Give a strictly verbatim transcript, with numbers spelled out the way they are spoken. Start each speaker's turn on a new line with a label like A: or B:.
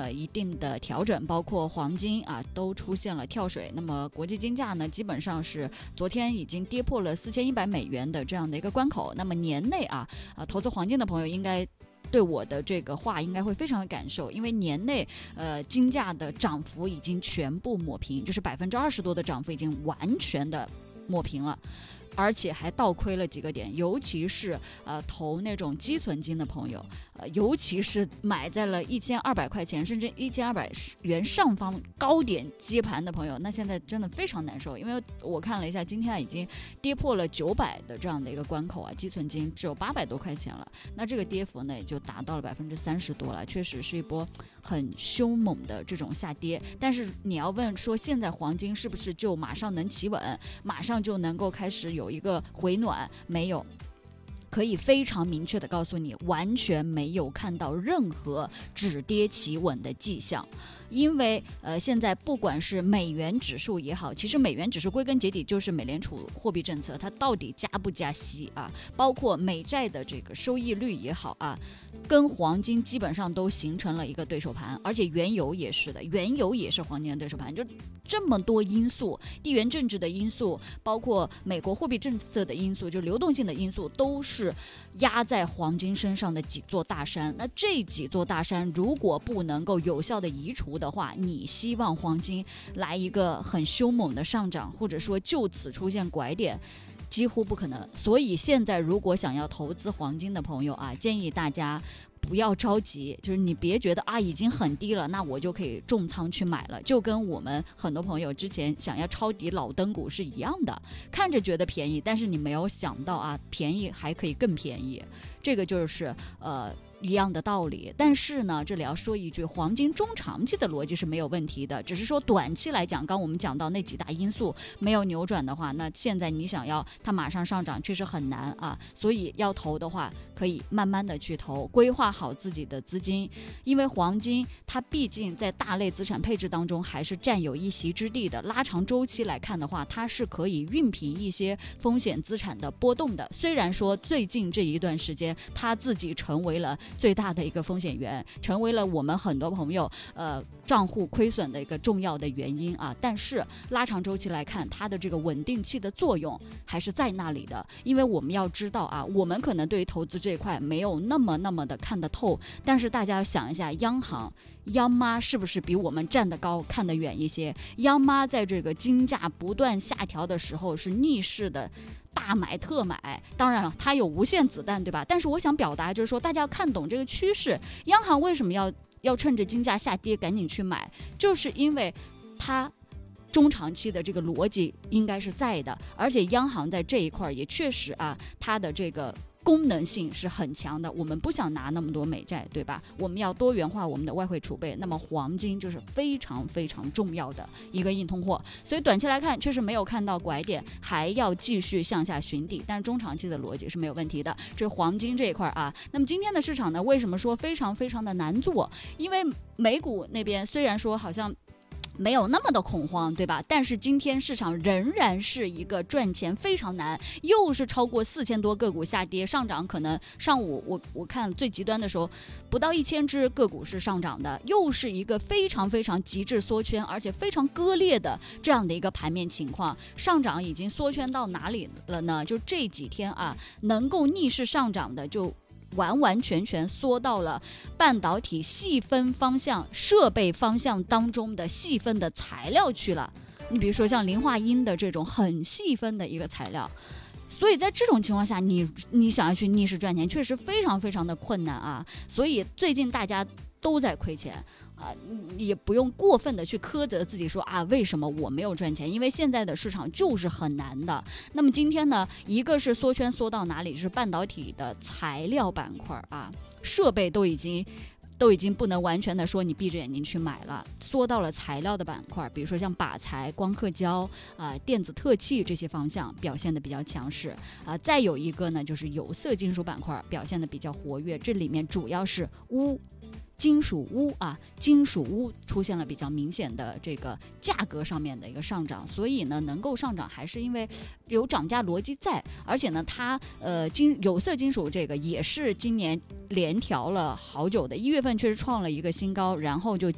A: 了一定的调整，包括黄金啊都出现了跳水。那么国际金价呢，基本上是昨天已经跌破了四千一百美元的这样的一个关口。那么年内啊啊投资黄金的朋友应该对我的这个话应该会非常有感受，因为年内呃金价的涨幅已经全部抹平，就是百分之二十多的涨幅已经完全的抹平了。而且还倒亏了几个点，尤其是呃投那种基存金的朋友，呃尤其是买在了一千二百块钱甚至一千二百元上方高点接盘的朋友，那现在真的非常难受，因为我看了一下，今天已经跌破了九百的这样的一个关口啊，基存金只有八百多块钱了，那这个跌幅呢也就达到了百分之三十多了，确实是一波很凶猛的这种下跌。但是你要问说现在黄金是不是就马上能企稳，马上就能够开始有一个回暖？没有，可以非常明确的告诉你，完全没有看到任何止跌企稳的迹象。因为呃，现在不管是美元指数也好，其实美元指数归根结底就是美联储货币政策，它到底加不加息啊？包括美债的这个收益率也好啊，跟黄金基本上都形成了一个对手盘，而且原油也是的，原油也是黄金的对手盘，就这么多因素，地缘政治的因素，包括美国货币政策的因素，就流动性的因素，都是压在黄金身上的几座大山。那这几座大山如果不能够有效的移除的话，你希望黄金来一个很凶猛的上涨，或者说就此出现拐点，几乎不可能。所以现在如果想要投资黄金的朋友啊，建议大家不要着急，就是你别觉得啊已经很低了，那我就可以重仓去买了，就跟我们很多朋友之前想要抄底老登股是一样的，看着觉得便宜，但是你没有想到啊，便宜还可以更便宜，这个就是呃一样的道理。但是呢，这里要说一句，黄金中长期的逻辑是没有问题的，只是说短期来讲，刚我们讲到那几大因素没有扭转的话，那现在你想要它马上上涨确实很难啊。所以要投的话，可以慢慢的去投，规划好自己的资金，因为黄金它毕竟在大类资产配置当中还是占有一席之地的，拉长周期来看的话，它是可以熨平一些风险资产的波动的。虽然说最近这一段时间它自己成为了最大的一个风险源，成为了我们很多朋友呃账户亏损的一个重要的原因啊，但是拉长周期来看，它的这个稳定器的作用还是在那里的。因为我们要知道啊，我们可能对于投资这一块没有那么那么的看得透，但是大家要想一下，央行央妈是不是比我们站得高看得远一些？央妈在这个金价不断下调的时候是逆势的大买特买，当然了，它有无限子弹，对吧？但是我想表达就是说，大家要看懂这个趋势，央行为什么要要趁着金价下跌赶紧去买，就是因为它中长期的这个逻辑应该是在的，而且央行在这一块也确实啊，它的这个功能性是很强的。我们不想拿那么多美债，对吧？我们要多元化我们的外汇储备，那么黄金就是非常非常重要的一个硬通货。所以短期来看确实没有看到拐点，还要继续向下寻底，但是中长期的逻辑是没有问题的。这是黄金这一块啊。那么今天的市场呢，为什么说非常非常的难做？因为美股那边虽然说好像没有那么的恐慌，对吧？但是今天市场仍然是一个赚钱非常难，又是超过四千多个股下跌，上涨可能上午我我看最极端的时候，不到一千只个股是上涨的，又是一个非常非常极致缩圈，而且非常割裂的这样的一个盘面情况。上涨已经缩圈到哪里了呢？就这几天啊，能够逆势上涨的就完完全全缩到了半导体细分方向、设备方向当中的细分的材料去了。你比如说像磷化铟的这种很细分的一个材料，所以在这种情况下，你你想要去逆势赚钱，确实非常非常的困难啊。所以最近大家都在亏钱。啊，也不用过分的去苛责自己说啊，为什么我没有赚钱？因为现在的市场就是很难的。那么今天呢，一个是缩圈缩到哪里？就是半导体的材料板块啊，设备都已经都已经不能完全的说你闭着眼睛去买了，缩到了材料的板块，比如说像靶材、光刻胶啊、呃、电子特器这些方向表现的比较强势啊、呃。再有一个呢，就是有色金属板块表现的比较活跃，这里面主要是钨。金属钨啊，金属钨出现了比较明显的这个价格上面的一个上涨，所以呢，能够上涨还是因为有涨价逻辑在，而且呢，它呃金有色金属这个也是今年连调了好久的，一月份确实创了一个新高，然后就